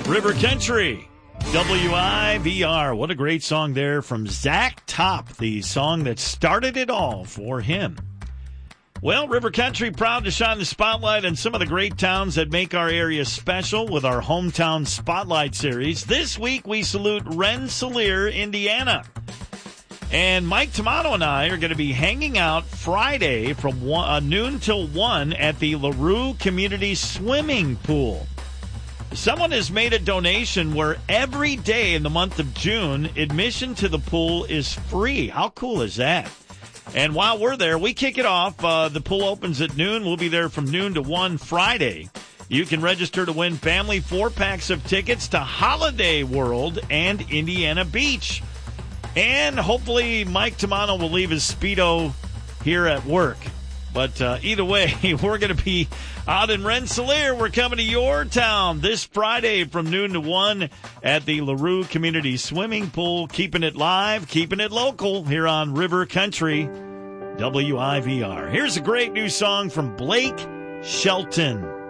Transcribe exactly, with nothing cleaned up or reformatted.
River Country, W I V R. What a great song there from Zach Top, the song that started it all for him. Well, River Country proud to shine the spotlight on some of the great towns that make our area special with our Hometown Spotlight Series. This week we salute Rensselaer, Indiana. And Mike Tomato and I are going to be hanging out Friday from one, uh, noon till one at the LaRue Community Swimming Pool. Someone has made a donation where every day in the month of June, admission to the pool is free. How cool is that? And while we're there, we kick it off. Uh, the pool opens at noon. We'll be there from noon to one Friday. You can register to win family four-packs of tickets to Holiday World and Indiana Beach. And hopefully Mike Tomato will leave his Speedo here at work. But uh, either way, we're going to be out in Rensselaer. We're coming to your town this Friday from noon to one at the LaRue Community Swimming Pool. Keeping it live, keeping it local here on River Country, W I V R. Here's a great new song from Blake Shelton.